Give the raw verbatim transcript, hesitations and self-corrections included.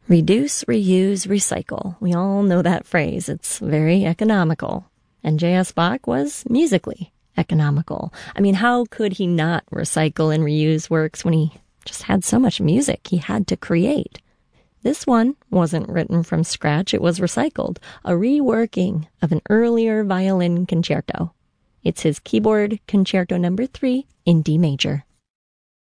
Reduce, reuse, recycle. We all know that phrase. It's very economical. And J S. Bach was musically economical. I mean, how could he not recycle and reuse works when he just had so much music he had to create? This one wasn't written from scratch. It was recycled, a reworking of an earlier violin concerto. It's his keyboard concerto number three in D major.